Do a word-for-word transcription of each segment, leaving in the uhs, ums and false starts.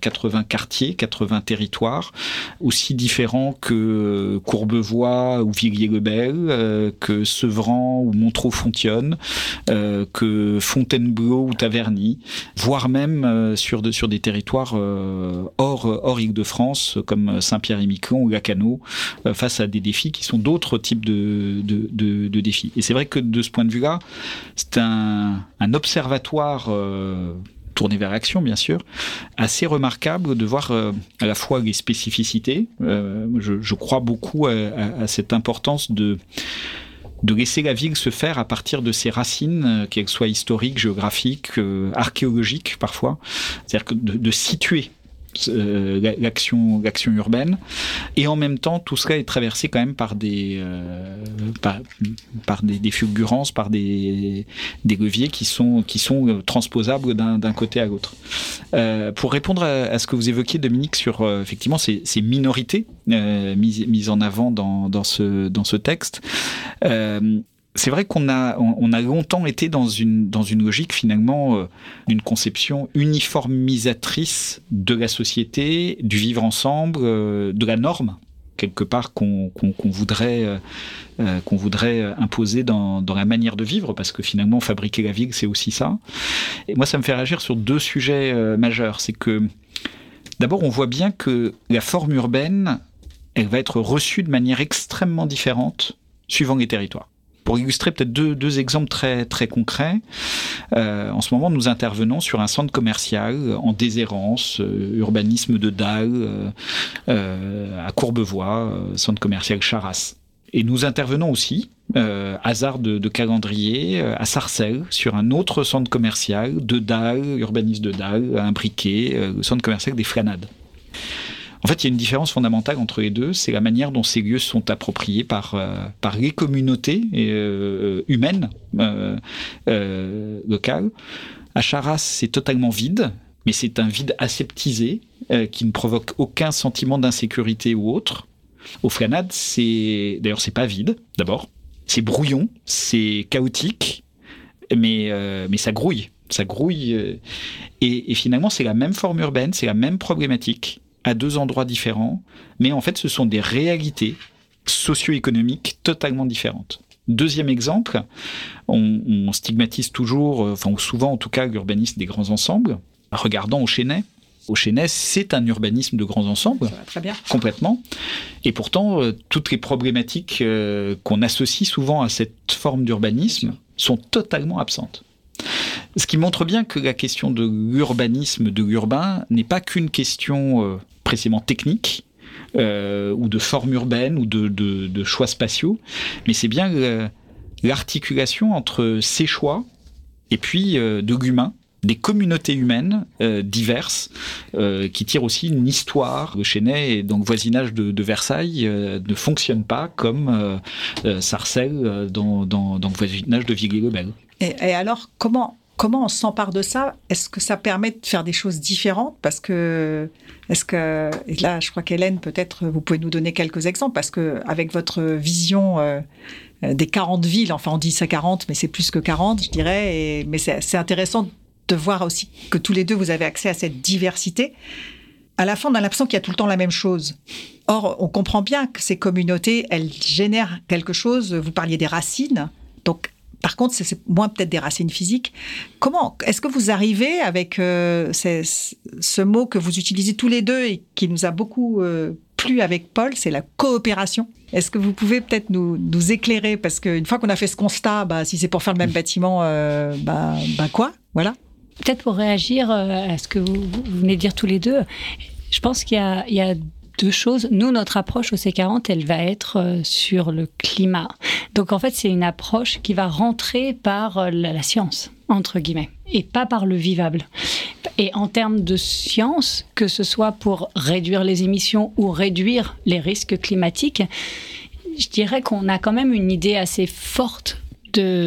quatre-vingts quartiers, quatre-vingts territoires, aussi différents que Courbevoie ou Villiers-le-Bel, euh, que Sevran ou Montreux-Fontionne, euh, que Fontainebleau ou Taverny, voire même euh, sur, de, sur des territoires euh, hors, hors Île-de-France, comme Saint-Pierre-et-Miquelon ou Lacanau, euh, face à des défis qui sont d'autres types de, de, de, de défis. Et c'est vrai que de ce point de vue-là, c'est un, un observatoire euh, tourné vers l'action, bien sûr, assez remarquable de voir euh, à la fois les spécificités. Euh, je, je crois beaucoup à, à, à cette importance de de laisser la ville se faire à partir de ses racines, euh, qu'elles soient historiques, géographiques, euh, archéologiques parfois. C'est-à-dire que de, de situer Euh, l'action, l'action urbaine, et en même temps tout cela est traversé quand même par des euh, par, par des, des fulgurances, par des, des leviers qui sont qui sont transposables d'un, d'un côté à l'autre. Euh, pour répondre à, à ce que vous évoquiez, Dominique, sur euh, effectivement ces, ces minorités euh, mises mises en avant dans dans ce dans ce texte. Euh, C'est vrai qu'on a, on a longtemps été dans une, dans une logique finalement euh, d'une conception uniformisatrice de la société, du vivre ensemble, euh, de la norme, quelque part, qu'on, qu'on, qu'on, voudrait, euh, qu'on voudrait imposer dans, dans la manière de vivre, parce que finalement, fabriquer la ville, c'est aussi ça. Et moi, ça me fait réagir sur deux sujets euh, majeurs. C'est que, d'abord, on voit bien que la forme urbaine, elle va être reçue de manière extrêmement différente suivant les territoires. Pour illustrer peut-être deux, deux exemples très, très concrets, euh, en ce moment, nous intervenons sur un centre commercial en déshérence, euh, urbanisme de dalle, euh, euh, à Courbevoie, euh, centre commercial Charras. Et nous intervenons aussi, euh, hasard de, de calendrier, euh, à Sarcelles, sur un autre centre commercial de dalle, urbanisme de dalle, imbriqué, euh, le centre commercial des Flanades. En fait, il y a une différence fondamentale entre les deux, c'est la manière dont ces lieux sont appropriés par, euh, par les communautés euh, humaines euh, euh, locales. À Charras, c'est totalement vide, mais c'est un vide aseptisé euh, qui ne provoque aucun sentiment d'insécurité ou autre. Aux Flanades, c'est d'ailleurs c'est pas vide, d'abord. C'est brouillon, c'est chaotique, mais, euh, mais ça grouille. Ça grouille. Euh, et, et finalement, c'est la même forme urbaine, c'est la même problématique, à deux endroits différents, mais en fait, ce sont des réalités socio-économiques totalement différentes. Deuxième exemple, on, on stigmatise toujours, enfin ou souvent en tout cas, l'urbanisme des grands ensembles. Regardons au Chesnay. Au Chesnay, c'est un urbanisme de grands ensembles, très bien. Complètement. Et pourtant, euh, toutes les problématiques euh, qu'on associe souvent à cette forme d'urbanisme sont totalement absentes. Ce qui montre bien que la question de l'urbanisme, de l'urbain, n'est pas qu'une question euh, précisément technique, euh, ou de forme urbaine, ou de, de, de choix spatiaux, mais c'est bien euh, l'articulation entre ces choix et puis euh, de l'humain, des communautés humaines euh, diverses, euh, qui tirent aussi une histoire. Le Chesnay et donc voisinage de, de Versailles euh, ne fonctionne pas comme euh, euh, Sarcelles euh, dans, dans, dans le voisinage de Villiers-le-Bel. Et, et alors, comment, comment on s'empare de ça ? Est-ce que ça permet de faire des choses différentes ? Parce que, est-ce que, et là, je crois qu'Hélène, peut-être, vous pouvez nous donner quelques exemples, parce que avec votre vision euh, des quarante villes, enfin, on dit ça quarante, mais c'est plus que quarante, je dirais, et, mais c'est, c'est intéressant de voir aussi que tous les deux, vous avez accès à cette diversité. À la fin, on a l'impression qu'il y a tout le temps la même chose. Or, on comprend bien que ces communautés, elles génèrent quelque chose. Vous parliez des racines, donc. Par contre, c'est, c'est moins peut-être des racines physiques. Comment est-ce que vous arrivez avec euh, ces, ce mot que vous utilisez tous les deux et qui nous a beaucoup euh, plu avec Paul, c'est la coopération. Est-ce que vous pouvez peut-être nous, nous éclairer ? Parce qu'une fois qu'on a fait ce constat, bah, si c'est pour faire le même bâtiment, euh, bah, bah quoi ? Voilà. Peut-être pour réagir à ce que vous, vous venez de dire tous les deux, je pense qu'il y a... Il y a deux choses. Nous, notre approche au C quarante, elle va être sur le climat. Donc, en fait, c'est une approche qui va rentrer par la, la science, entre guillemets, et pas par le vivable. Et en termes de science, que ce soit pour réduire les émissions ou réduire les risques climatiques, je dirais qu'on a quand même une idée assez forte de,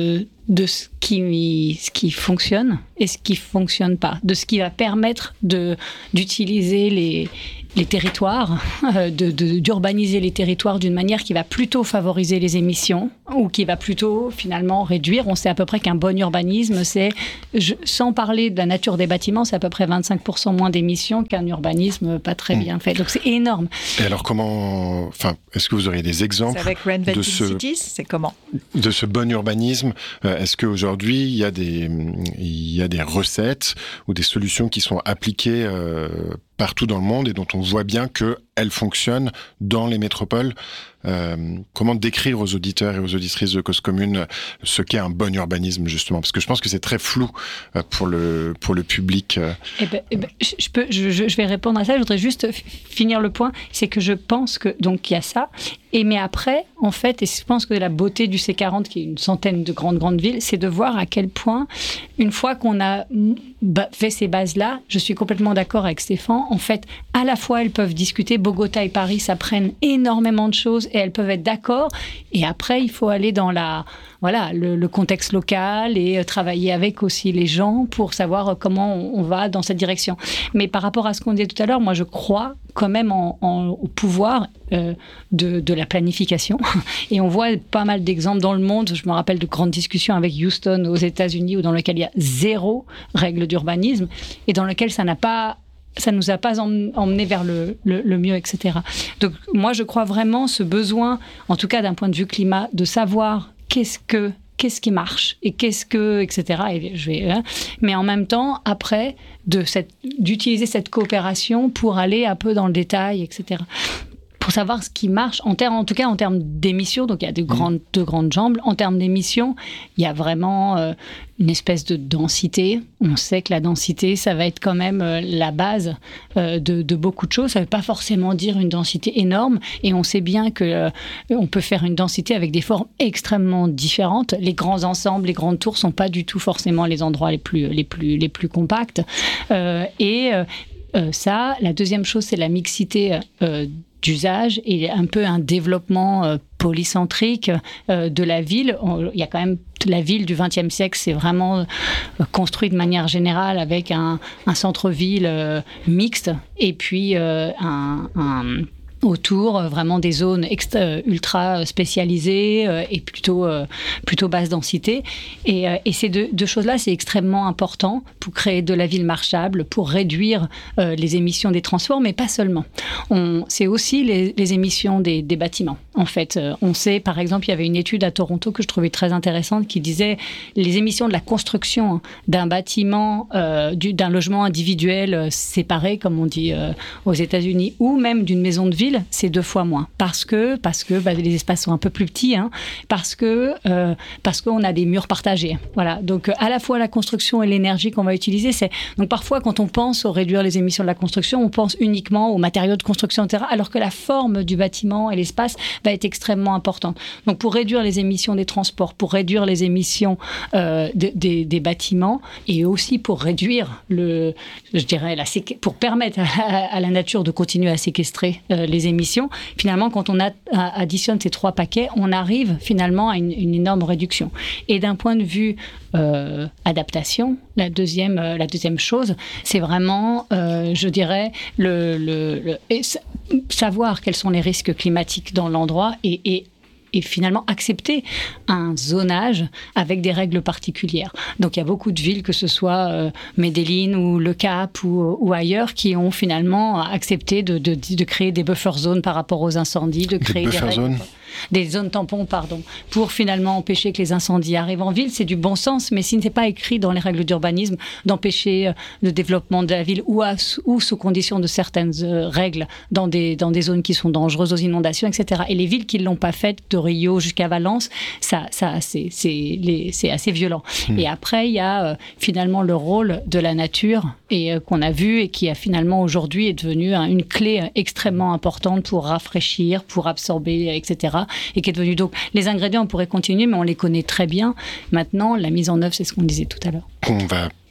de ce qui, ce qui fonctionne et ce qui ne fonctionne pas, de ce qui va permettre de, d'utiliser les, les territoires, euh, de, de, d'urbaniser les territoires d'une manière qui va plutôt favoriser les émissions ou qui va plutôt finalement réduire. On sait à peu près qu'un bon urbanisme, c'est, je, sans parler de la nature des bâtiments, c'est à peu près vingt-cinq pour cent moins d'émissions qu'un urbanisme pas très bien mmh. fait. Donc c'est énorme. Et alors comment, enfin, est-ce que vous auriez des exemples c'est avec Reinventing de ce, Cities, c'est comment de ce bon urbanisme? Est-ce qu'aujourd'hui il y a des, il y a des recettes ou des solutions qui sont appliquées euh, partout dans le monde et dont on voit bien qu'elles fonctionnent dans les métropoles? Euh, comment décrire aux auditeurs et aux auditrices de Cause Commune ce qu'est un bon urbanisme, justement? Parce que je pense que c'est très flou euh, pour, le, pour le public. Euh. Eh ben, eh ben, je, peux, je, je vais répondre à ça. Je voudrais juste finir le point. C'est que je pense que, donc, il y a ça. Et mais après, en fait, et je pense que la beauté du C quarante, qui est une centaine de grandes, grandes villes, c'est de voir à quel point, une fois qu'on a fait ces bases-là, je suis complètement d'accord avec Stéphane, en fait, à la fois, elles peuvent discuter. Bogota et Paris s'apprennent énormément de choses et elles peuvent être d'accord. Et après, il faut aller dans la, voilà, le, le contexte local et travailler avec aussi les gens pour savoir comment on, on va dans cette direction. Mais par rapport à ce qu'on disait tout à l'heure, moi, je crois quand même en, en, au pouvoir euh, de, de la planification. Et on voit pas mal d'exemples dans le monde. Je me rappelle de grandes discussions avec Houston aux États-Unis, où dans lequel il y a zéro règle d'urbanisme et dans lequel ça n'a pas... ça ne nous a pas emmené vers le, le, le mieux, et cetera. Donc, moi, je crois vraiment ce besoin, en tout cas d'un point de vue climat, de savoir qu'est-ce que, qu'est-ce qui marche et qu'est-ce que, et cetera. Et je vais, hein. Mais en même temps, après, de cette, d'utiliser cette coopération pour aller un peu dans le détail, et cetera. Pour savoir ce qui marche, en, termes, en tout cas en termes d'émissions, donc il y a de grandes, mmh. de grandes jambes. En termes d'émissions, il y a vraiment euh, une espèce de densité. On sait que la densité, ça va être quand même euh, la base euh, de, de beaucoup de choses. Ça ne veut pas forcément dire une densité énorme. Et on sait bien qu'on euh, peut faire une densité avec des formes extrêmement différentes. Les grands ensembles, les grandes tours ne sont pas du tout forcément les endroits les plus, les plus, les plus compacts. Euh, et euh, ça, la deuxième chose, c'est la mixité euh, d'usage et un peu un développement euh, polycentrique euh, de la ville. On, il y a quand même la ville du vingtième siècle, c'est vraiment euh, construit de manière générale avec un, un centre-ville euh, mixte et puis euh, un, un autour, euh, vraiment des zones extra, ultra spécialisées euh, et plutôt, euh, plutôt basse densité. Et, euh, et ces deux, deux choses-là, c'est extrêmement important pour créer de la ville marchable, pour réduire euh, les émissions des transports, mais pas seulement. On, c'est aussi les, les émissions des, des bâtiments. En fait, euh, on sait, par exemple, il y avait une étude à Toronto que je trouvais très intéressante qui disait les émissions de la construction d'un bâtiment, euh, du, d'un logement individuel euh, séparé, comme on dit euh, aux États-Unis, ou même d'une maison de ville, c'est deux fois moins. Parce que, parce que bah, les espaces sont un peu plus petits, hein, parce que euh, parce qu'on a des murs partagés. Voilà. Donc, à la fois la construction et l'énergie qu'on va utiliser, c'est... Donc, parfois, quand on pense au réduire les émissions de la construction, on pense uniquement aux matériaux de construction, et cetera, alors que la forme du bâtiment et l'espace va être extrêmement importante. Donc, pour réduire les émissions des transports, pour réduire les émissions euh, de, des, des bâtiments, et aussi pour réduire le... Je dirais, la séqu... pour permettre à, à la nature de continuer à séquestrer euh, les émissions, finalement, quand on a, additionne ces trois paquets, on arrive finalement à une, une énorme réduction. Et d'un point de vue euh, adaptation, la deuxième, euh, la deuxième chose, c'est vraiment, euh, je dirais, le, le, le, et savoir quels sont les risques climatiques dans l'endroit et, et et finalement accepter un zonage avec des règles particulières. Donc il y a beaucoup de villes, que ce soit euh, Medellín ou Le Cap ou, ou ailleurs, qui ont finalement accepté de, de, de créer des buffer zones par rapport aux incendies, de créer des, des règles... zones. Des zones tampons, pardon, pour finalement empêcher que les incendies arrivent en ville. C'est du bon sens, mais s'il n'est pas écrit dans les règles d'urbanisme d'empêcher le développement de la ville ou, à, ou sous condition de certaines règles dans des, dans des zones qui sont dangereuses aux inondations, et cetera. Et les villes qui ne l'ont pas fait, de Rio jusqu'à Valence, ça, ça, c'est, c'est, les, c'est assez violent. Mmh. Et après, il y a euh, finalement le rôle de la nature et, euh, qu'on a vu et qui a finalement aujourd'hui est devenu hein, une clé extrêmement importante pour rafraîchir, pour absorber, et cetera. Et qui est devenu donc les ingrédients, on pourrait continuer, mais on les connaît très bien. Maintenant, la mise en œuvre, c'est ce qu'on disait tout à l'heure. On va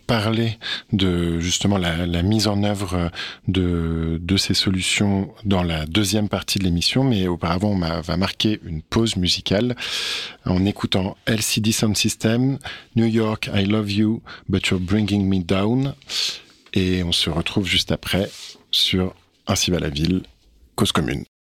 parler de justement la, la mise en œuvre de, de ces solutions dans la deuxième partie de l'émission, mais auparavant, on m'a, va marquer une pause musicale en écoutant L C D Sound System, New York, I Love You, But You're Bringing Me Down. Et on se retrouve juste après sur Ainsi va la ville, Cause commune.